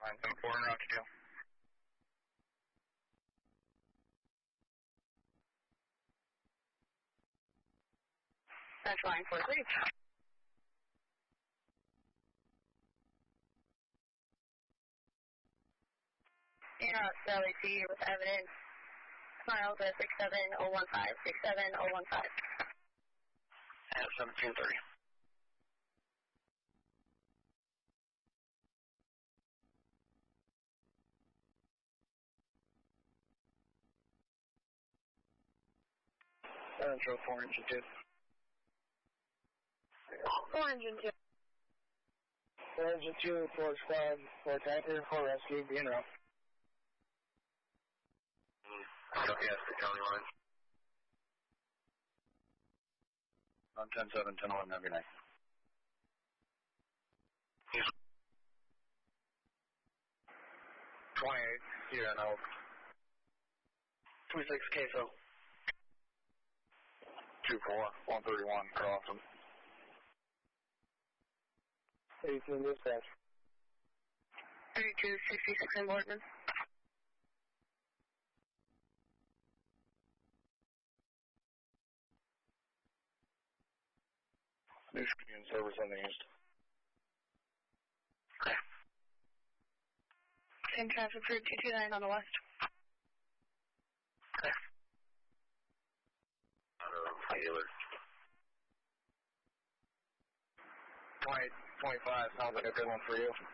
974 and Route 2. That's line 43. LAC with evidence. Miles at 67015, 67015. At 1730. Central 4 engine 2. 4 engine 2. 4 engine 2, 4 squad, 4 tanker, 4 rescue, be en route. Copy, that's the county line. On 10-7, 10-11, have a good night. 28, here and out. 26 queso. 24, 131, crossing. 18 dispatch. 3266 in Boardman. New Union service on the east. Okay. Same traffic for 229 on the west. Okay. Taylor. 20, 25 sounds like a good one for you.